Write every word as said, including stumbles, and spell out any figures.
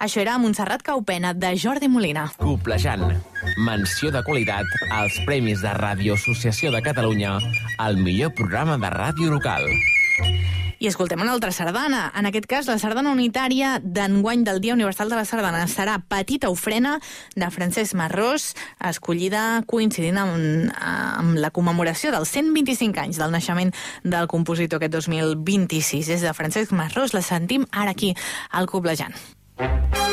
Això era Montserrat Caupena, de Jordi Molina. Coblejant. Menció de qualitat als Premis de Ràdio Associació de Catalunya al millor programa de ràdio local. I escoltem una altra sardana. En aquest cas, la sardana unitària d'enguany del Dia Universal de la Sardana serà Petita Ofrena, de Francesc Marrós, escollida coincidint amb, amb la commemoració dels cent vint-i-cinc anys del naixement del compositor aquest dos mil vint-i-sis. És de Francesc Marrós, la sentim ara aquí, al Coblejant.